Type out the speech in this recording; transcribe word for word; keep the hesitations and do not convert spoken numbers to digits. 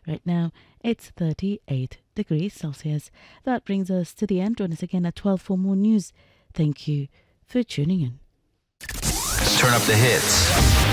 Right now, it's thirty-eight degrees Celsius. That brings us to the end. Join us again at twelve for more news. Thank you for tuning in. Turn up the hits.